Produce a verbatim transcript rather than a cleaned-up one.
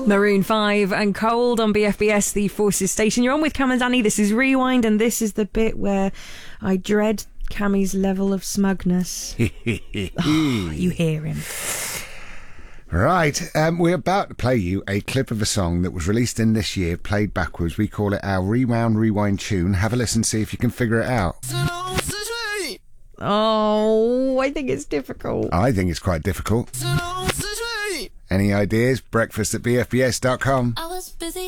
Maroon five and Cold on B F B S, the Forces station. You're on with Cam and Danny. This is Rewind, and this is the bit where I dread Cammy's level of smugness. Oh, you hear him. Right, um, we're about to play you a clip of a song that was released in this year, played backwards. We call it our Rewound Rewind tune. Have a listen, see if you can figure it out. Oh, I think it's difficult. I think it's quite difficult. Any ideas? Breakfast at b f b s dot com. I was busy